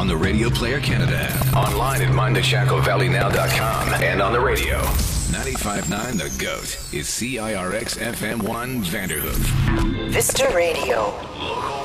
the Radio Player Canada app, online at mindtheshacovalleynow.com, and on the radio. 95.9 The GOAT is CIRX FM 1 Vanderhoof. Vista Radio. Local